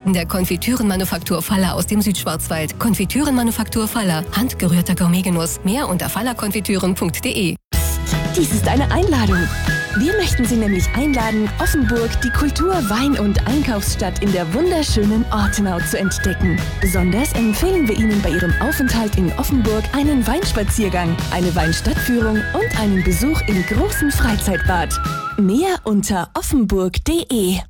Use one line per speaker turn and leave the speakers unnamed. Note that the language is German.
der Konfitürenmanufaktur Faller aus dem Südschwarzwald. Konfitürenmanufaktur Faller. Handgerührter Gourmetgenuss. Mehr unter fallerkonfitüren.de.
Dies ist eine Einladung. Wir möchten Sie nämlich einladen, Offenburg, die Kultur-, Wein- und Einkaufsstadt in der wunderschönen Ortenau zu entdecken. Besonders empfehlen wir Ihnen bei Ihrem Aufenthalt in Offenburg einen Weinspaziergang, eine Weinstadtführung und einen Besuch im großen Freizeitbad. Mehr unter offenburg.de.